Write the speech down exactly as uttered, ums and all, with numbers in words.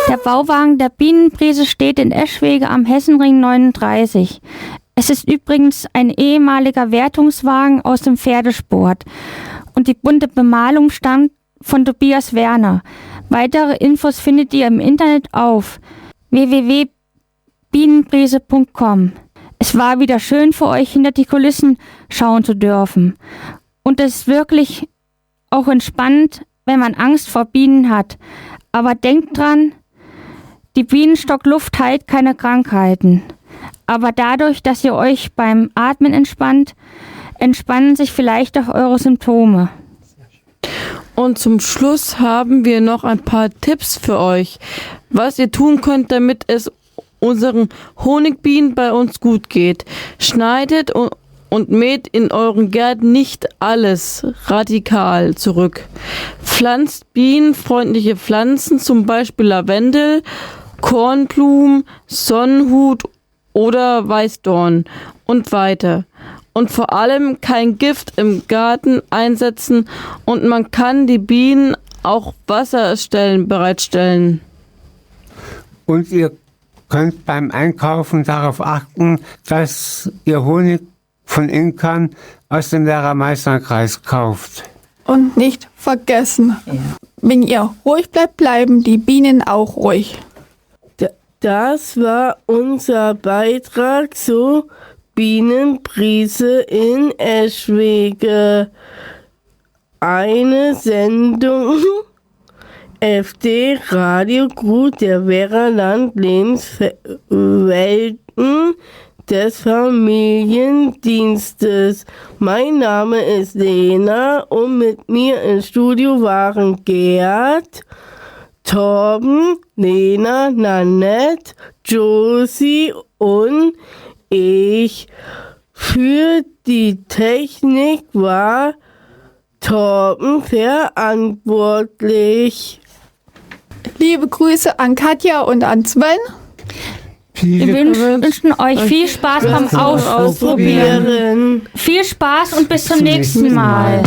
Der Bauwagen der Bienenprise steht in Eschwege am Hessenring neununddreißig. Es ist übrigens ein ehemaliger Wertungswagen aus dem Pferdesport und die bunte Bemalung stammt von Tobias Werner. Weitere Infos findet ihr im Internet auf w w w punkt bienenprise punkt com. Es war wieder schön für euch, hinter die Kulissen schauen zu dürfen. Und es ist wirklich auch entspannt, wenn man Angst vor Bienen hat. Aber denkt dran, die Bienenstockluft heilt keine Krankheiten. Aber dadurch, dass ihr euch beim Atmen entspannt, entspannen sich vielleicht auch eure Symptome. Und zum Schluss haben wir noch ein paar Tipps für euch, was ihr tun könnt, damit es unseren Honigbienen bei uns gut geht. Schneidet und, und mäht in euren Gärten nicht alles radikal zurück. Pflanzt bienenfreundliche Pflanzen, zum Beispiel Lavendel, Kornblumen, Sonnenhut oder Weißdorn und weiter. Und vor allem kein Gift im Garten einsetzen und man kann die Bienen auch Wasserstellen bereitstellen. Und ihr könnt beim Einkaufen darauf achten, dass ihr Honig von Imkern aus dem Werra-Meißner-Kreis kauft. Und nicht vergessen, ja. Wenn ihr ruhig bleibt, bleiben die Bienen auch ruhig. Das war unser Beitrag zur Bienenprise in Eschwege. Eine Sendung F D Radio Gut der Werraland Lebenswelten des Familiendienstes. Mein Name ist Lena und mit mir im Studio waren Gerd, Torben, Lena, Nanette, Josie und ich. Für die Technik war Torben verantwortlich. Liebe Grüße an Katja und an Sven. Wir wünschen euch viel Spaß beim Ausprobieren. Viel Spaß und bis zum nächsten Mal.